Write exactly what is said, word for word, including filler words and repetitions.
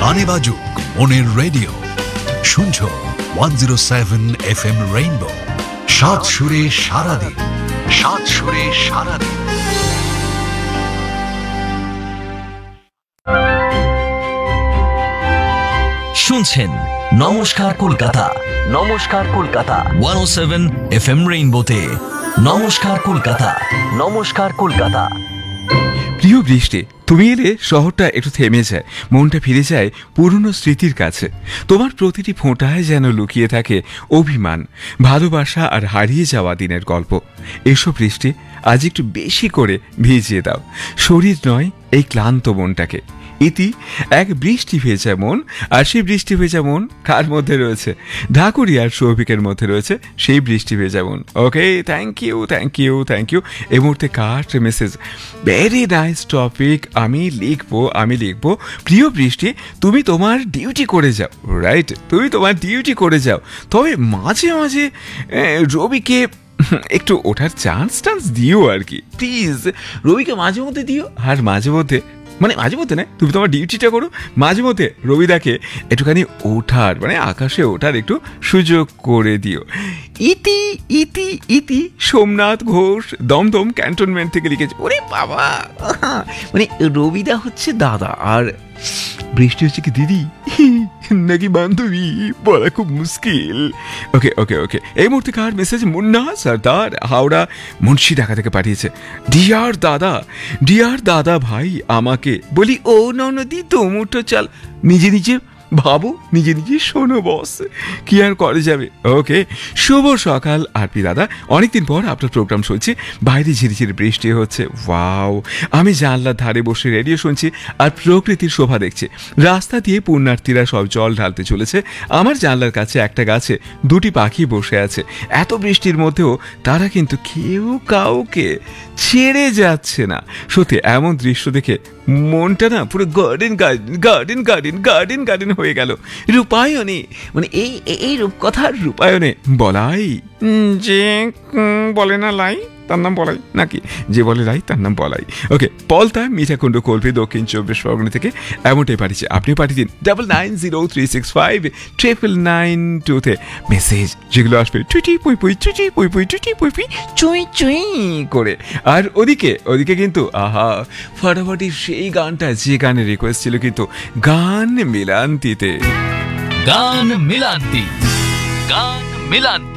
গানে বাজুক মনের রেডিও, শুনছো one zero seven F M rainbow. সাত সুরে সারাদিন, সাত সুরে সারাদিন। শুনছেন নমস্কার কলকাতা, নমস্কার কলকাতা ওয়ান ও সেভেন এফ এম রেইনবোতে। নমস্কার কলকাতা, নমস্কার কলকাতা। প্রিয় বৃষ্টি, তুমি এলে শহরটা একটু থেমে যায়, মনটা ফিরে যায় পুরনো স্মৃতির কাছে। তোমার প্রতিটি ফোঁটায় যেন লুকিয়ে থাকে অভিমান, ভালোবাসা আর হারিয়ে যাওয়া দিনের গল্প। এসব বৃষ্টি আজ একটু বেশি করে ভিজিয়ে দাও শরীর নয়, এই ক্লান্ত মনটাকে। ইতি এক বৃষ্টি ভেজা মন, আর সেই বৃষ্টি ভেজা মন কার মধ্যে রয়েছে? ঢাকুরি আর সৌভিকের মধ্যে রয়েছে সেই বৃষ্টি ভেজা মন। ওকে, thank you thank you thank you এই মুহূর্তে কার মেসেজ? Very nice topic. আমি লিখবো আমি লিখবো প্রিয় বৃষ্টি, তুমি তোমার ডিউটি করে যাও, রাইট? তুমি তোমার ডিউটি করে যাও, তবে মাঝে মাঝে রবিকে একটু ওঠার চান্স টান্স দিও আর কি, প্লিজ। রবিকে মাঝে মধ্যে দিও, আর মাঝে মধ্যে মানে মাঝে মধ্যে না, তুমি তোমার ডিউটিটা করো, মাঝে মধ্যে রবিদাকে একটুখানি ওঠার মানে আকাশে ওঠার একটু সুযোগ করে দিও। ইতি ইতি ইতি সোমনাথ ঘোষ দমদম ক্যান্টনমেন্ট থেকে লিখেছে। ওরে বাবা, মানে রবিদা হচ্ছে দাদা আর বৃষ্টি হচ্ছে কি দিদি নাকি বান্ধবী, বলা খুব মুশকিল। ওকে ওকে ওকে এই মুহূর্তে কার মেসেজ? মুন্না সর্দার হাওড়া মুন্সিডাঙ্গা থেকে পাঠিয়েছে। ডিয়ার দাদা, ডিয়ার দাদা ভাই, আমাকে বলি ও ননদি তুম উঠো চাল, নিজে নিজে ভাবো, নিজে নিজে শোনো বস, কি আর করে যাবে। ওকে, শুভ সকাল আরপি দাদা, অনেকদিন পর আপনার প্রোগ্রাম শুনছি, বাইরে ঝিরিঝিরি বৃষ্টি হচ্ছে। ওয়াও, আমি জানলার ধারে বসে রেডিও শুনছি আর প্রকৃতির শোভা দেখছি। রাস্তা দিয়ে পুণ্যার্থীরা সব জল ঢালতে চলেছে। আমার জানলার কাছে একটা গাছে দুটি পাখি বসে আছে। এত বৃষ্টির মধ্যেও তারা কিন্তু কেউ কাউকে ছেড়ে যাচ্ছে না। সত্যি এমন দৃশ্য দেখে মনটা না পুরো garden garden garden garden garden garden হয়ে গেল। রূপায়ণে মানে এই এই রূপকথার রূপায়ণে বলাই, যে বলে না লাই তার নাম বলাই, নাকি যে বলে লাই তার নাম বলাই। ওকে, পলতা মিঠাকুণ্ড কল্পি দক্ষিণ চব্বিশ পরগনা থেকে এমনটাই পাঠিয়েছে। আপনি পাঠিয়ে দিন double nine zero three six five triple nine টুতে মেসেজ, যেগুলো আসবে টুইটি পুই পুই টুইটি পুই পুই টুইটি পুই পুই চুই চুই করে। আর ওদিকে ওদিকে কিন্তু আহা ফাটাফাটি সেই গানটা, যে গানের রিকোয়েস্ট ছিল কিন্তু গান মিলান্তিতে। গান মিলান্তি, গান মিলান্তি।